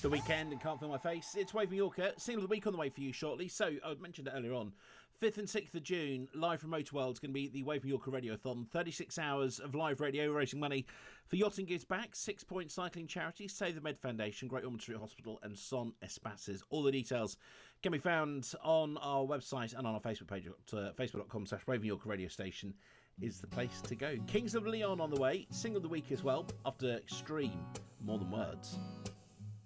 The Weekend and Can't Feel My Face. It's Wave Mallorca. Single of the week on the way for you shortly. So, I mentioned it earlier on. 5th and 6th of June, live from Motor World, is going to be the Wave Mallorca Radiothon. 36 hours of live radio, raising money for Yachting Gives Back, 6 Point Cycling Charity, Save the Med Foundation, Great Ormond Street Hospital, and Son Espaces. All the details can be found on our website and on our Facebook page at facebook.com/Wave Mallorca Radio Station is the place to go. Kings of Leon on the way. Single of the week as well, after Extreme, More Than Words.